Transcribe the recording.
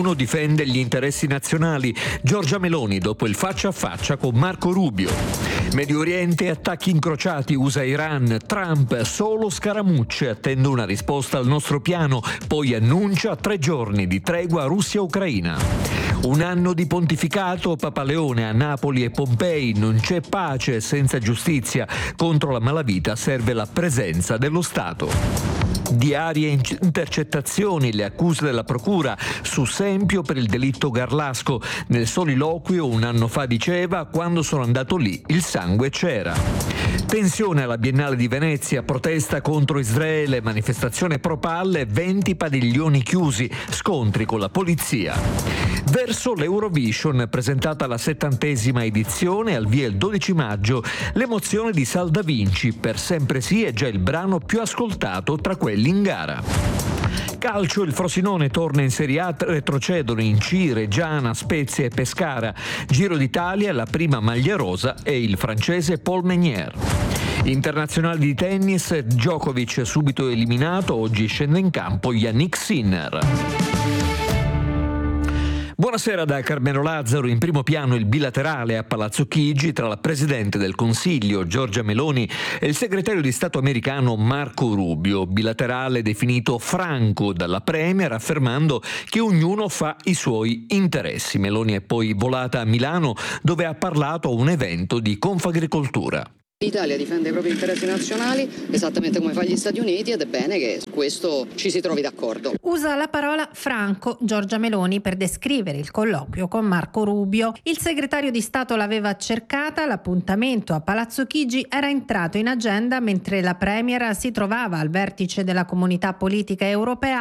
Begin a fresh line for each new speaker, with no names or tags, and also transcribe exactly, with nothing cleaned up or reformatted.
ognuno difende gli interessi nazionali. Giorgia Meloni dopo il faccia a faccia con Marco Rubio. Medio Oriente, attacchi incrociati U S A-Iran. Trump, solo scaramucce, attendo una risposta al nostro piano, poi annuncia tre giorni di tregua Russia-Ucraina. Un anno di pontificato, Papa Leone a Napoli e Pompei, non c'è pace senza giustizia, contro la malavita serve la presenza dello Stato. Diarie intercettazioni, le accuse della procura su Sempio per il delitto Garlasco. Nel soliloquio un anno fa diceva: quando sono andato lì il sangue c'era. Tensione alla Biennale di Venezia, protesta contro Israele, manifestazione pro palle, venti padiglioni chiusi, scontri con la polizia. Verso l'Eurovision, presentata la settantesima edizione, al via il dodici maggio, l'emozione di Sal Da Vinci, per sempre sì è già il brano più ascoltato tra quelli in gara. Calcio, il Frosinone torna in Serie A, retrocedono in C, Reggiana, Spezia e Pescara. Giro d'Italia, la prima maglia rosa è il francese Paul Meunier. Internazionali di tennis, Djokovic subito eliminato, oggi scende in campo Yannick Sinner. Buonasera da Carmelo Lazzaro. In primo piano il bilaterale a Palazzo Chigi tra la Presidente del Consiglio Giorgia Meloni e il segretario di Stato americano Marco Rubio. Bilaterale definito franco dalla Premier, affermando che ognuno fa i suoi interessi. Meloni è poi volata a Milano, dove ha parlato a un evento di Confagricoltura.
L'Italia difende i propri interessi nazionali esattamente come fa gli Stati Uniti ed è bene che su questo ci si trovi d'accordo.
Usa la parola franco Giorgia Meloni per descrivere il colloquio con Marco Rubio. Il segretario di Stato l'aveva cercata, l'appuntamento a Palazzo Chigi era entrato in agenda mentre la Premier si trovava al vertice della Comunità Politica Europea